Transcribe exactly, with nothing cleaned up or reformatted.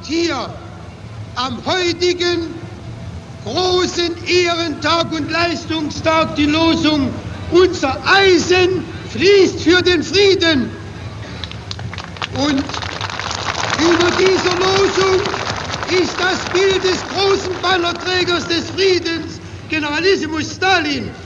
hier am heutigen großen Ehrentag und Leistungstag die Losung "Unser Eisen fließt für den Frieden". Und über dieser Losung ist das Bild des großen Bannerträgers des Friedens, Generalissimus Stalin,